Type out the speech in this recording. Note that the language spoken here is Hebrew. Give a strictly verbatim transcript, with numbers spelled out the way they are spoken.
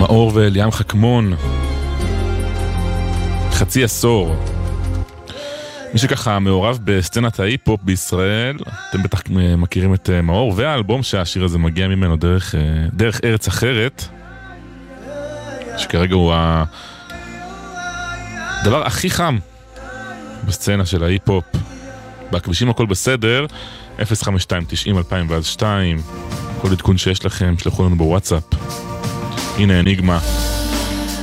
מאור ואליאם חכמון, חצי עשור. מי שככה מעורב בסצנת ההיפ-הופ בישראל, אתם בטח מכירים את מאור, והאלבום שהשיר הזה מגיע ממנו דרך, דרך ארץ אחרת, שכרגע הוא הדבר הכי חם בסצנה של ההיפ-הופ. בכבישים הכל בסדר, אפס חמש שתיים תשעים אלפיים ושתיים, כל עדכון שיש לכם שלחו לנו בוואטסאפ. הנה אניגמה.